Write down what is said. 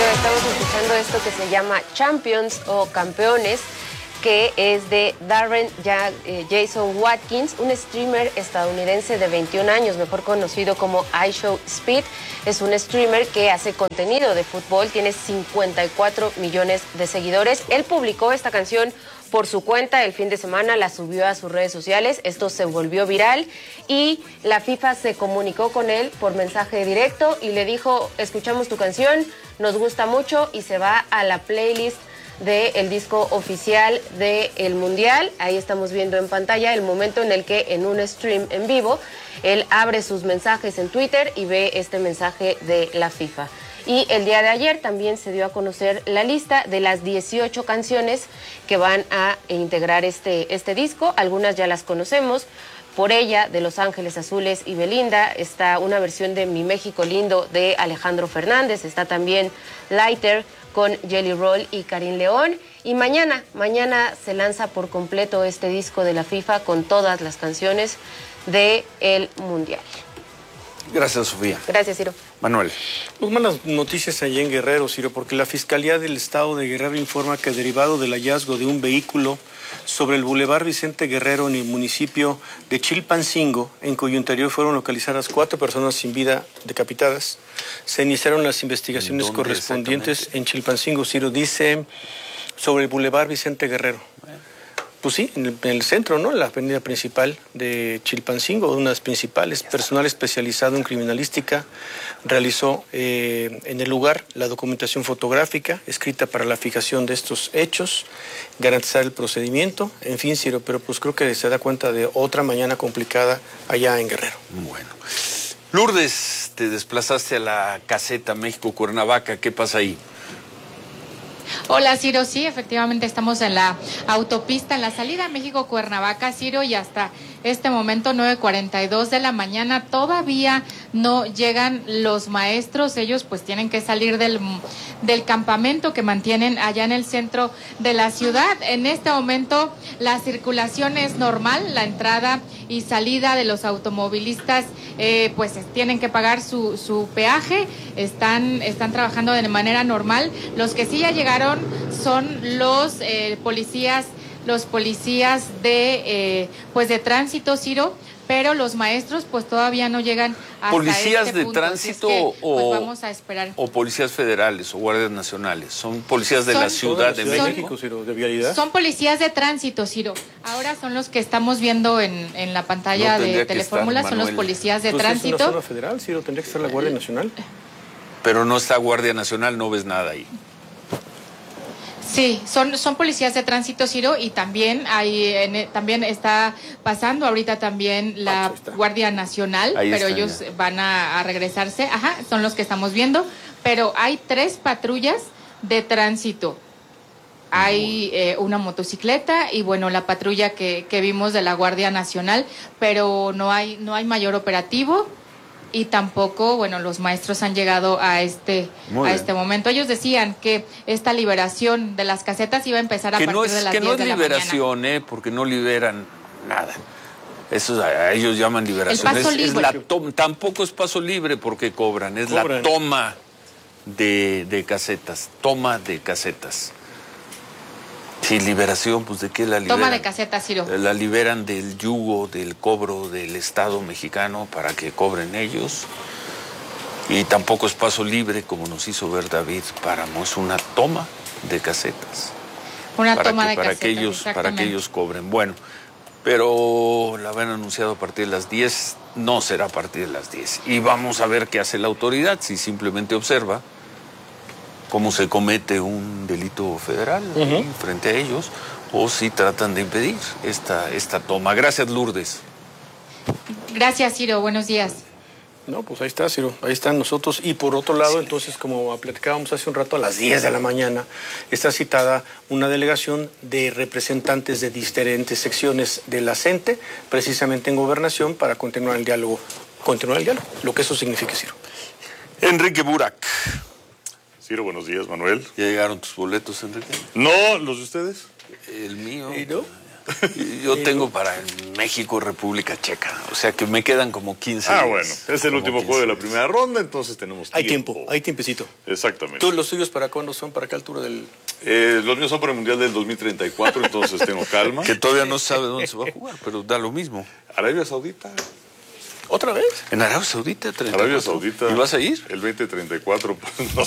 Ciro, estamos escuchando esto que se llama Champions o Campeones, que es de Darren Jason Watkins, un streamer estadounidense de 21 años, mejor conocido como iShowSpeed. Es un streamer que hace contenido de fútbol, tiene 54 millones de seguidores. Él publicó esta canción por su cuenta el fin de semana, la subió a sus redes sociales, esto se volvió viral y la FIFA se comunicó con él por mensaje directo y le dijo: escuchamos tu canción, nos gusta mucho, y se va a la playlist del disco oficial del Mundial. Ahí estamos viendo en pantalla el momento en el que en un stream en vivo él abre sus mensajes en Twitter y ve este mensaje de la FIFA. Y el día de ayer también se dio a conocer la lista de las 18 canciones que van a integrar este disco. Algunas ya las conocemos. Por ella, de Los Ángeles Azules y Belinda, está una versión de Mi México Lindo de Alejandro Fernández, está también Lighter con Jelly Roll y Karim León, y mañana se lanza por completo este disco de la FIFA con todas las canciones del Mundial. Gracias, Sofía. Gracias, Ciro. Manuel. Pues malas noticias allí en Guerrero, Ciro, porque la Fiscalía del Estado de Guerrero informa que derivado del hallazgo de un vehículo sobre el Boulevard Vicente Guerrero en el municipio de Chilpancingo, en cuyo interior fueron localizadas 4 personas sin vida decapitadas, se iniciaron las investigaciones correspondientes en Chilpancingo. Ciro, dice sobre el Boulevard Vicente Guerrero. Pues sí, en el centro, ¿no? La avenida principal de Chilpancingo, una de las principales. Personal especializado en criminalística realizó en el lugar la documentación fotográfica escrita para la fijación de estos hechos, garantizar el procedimiento, en fin, Ciro, pero pues creo que se da cuenta de otra mañana complicada allá en Guerrero. Bueno. Lourdes, te desplazaste a la caseta México-Cuernavaca, ¿qué pasa ahí? Hola, Ciro, sí, efectivamente estamos en la autopista, en la salida México-Cuernavaca, Ciro, y hasta este momento, 9:42 de la mañana, todavía no llegan los maestros. Ellos pues tienen que salir del campamento que mantienen allá en el centro de la ciudad. En este momento la circulación es normal, la entrada y salida de los automovilistas pues tienen que pagar su peaje, están trabajando de manera normal. Los que sí ya llegaron son los policías de tránsito, Ciro, pero los maestros pues todavía no llegan hasta ¿Policías este de punto. tránsito pues vamos a esperar. o policías federales o guardias nacionales? ¿Son policías de la Ciudad de México? Ciro, de vialidad. Son policías de tránsito, Ciro. Ahora son los que estamos viendo en la pantalla de Telefórmula, son los policías de tránsito. Es una zona federal, Ciro, tendría que estar la Guardia Nacional. Pero no está Guardia Nacional, no ves nada ahí. Sí, son policías de tránsito, Ciro, y también también está pasando ahorita también la Guardia Nacional, Ahí pero están, ellos ya van a regresarse. Ajá, son los que estamos viendo, pero hay 3 patrullas de tránsito. Hay una motocicleta y bueno, la patrulla que vimos de la Guardia Nacional, pero no hay mayor operativo. Y tampoco, bueno, los maestros han llegado a este momento. Ellos decían que esta liberación de las casetas iba a empezar a partir de las 10 de la mañana. Que no es liberación, porque no liberan nada. Eso a ellos llaman liberación. El paso libre. Tampoco es paso libre porque cobran. La toma de casetas. Toma de casetas. Sí, liberación, pues ¿de qué la liberan? Toma de casetas, Ciro. La liberan del yugo, del cobro del Estado mexicano para que cobren ellos. Y tampoco es paso libre, como nos hizo ver David Páramo, es una toma de casetas. Para que ellos cobren. Bueno, pero la habían anunciado a partir de las 10, no será a partir de las 10. Y vamos a ver qué hace la autoridad, si simplemente observa cómo se comete un delito federal frente a ellos, o si tratan de impedir esta toma. Gracias, Lourdes. Gracias, Ciro. Buenos días. No, pues ahí está, Ciro. Ahí están nosotros. Y por otro lado, entonces, como platicábamos hace un rato, a las 10 de la mañana, está citada una delegación de representantes de diferentes secciones de la CENTE, precisamente en Gobernación, para continuar el diálogo, lo que eso significa, Ciro. Enrique Burak. Ciro, buenos días, Manuel. ¿Ya llegaron tus boletos, Enrique? No, ¿los de ustedes? El mío. ¿Y no? Yo tengo para el México, República Checa. O sea que me quedan como 15 días. Bueno, es el último juego de la primera ronda, entonces tenemos Hay tiempo, hay tiempecito. Exactamente. ¿Tú los tuyos para cuándo son? ¿Para qué altura del...? Los míos son para el Mundial del 2034, entonces tengo calma. Que todavía no sabe dónde se va a jugar, pero da lo mismo. Arabia Saudita. ¿Otra vez? En Arabia Saudita, 34. Arabia Saudita. ¿Y vas a ir? El 2034, pues no